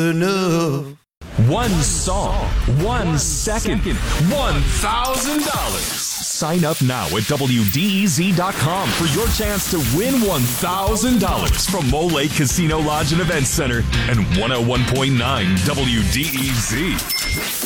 enough. One song, 1 second, $1,000. Sign up now at WDEZ.com for your chance to win $1,000 from Mole Lake Casino Lodge and Event Center and 101.9 WDEZ.